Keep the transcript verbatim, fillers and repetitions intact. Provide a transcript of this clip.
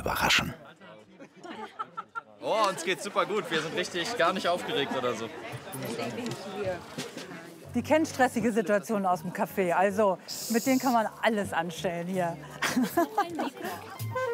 überraschen. Oh, uns geht's super gut. Wir sind richtig gar nicht aufgeregt oder so. Die kennen stressige Situationen aus dem Café. Also mit denen kann man alles anstellen hier.